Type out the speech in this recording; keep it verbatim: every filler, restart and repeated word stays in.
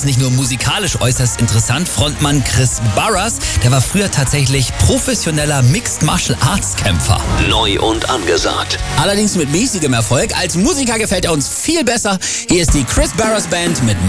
ist nicht nur musikalisch äußerst interessant. Frontmann Chris Barras, der war früher tatsächlich professioneller Mixed Martial Arts Kämpfer. Neu und angesagt. Allerdings mit mäßigem Erfolg. Als Musiker gefällt er uns viel besser. Hier ist die Chris Barras Band mit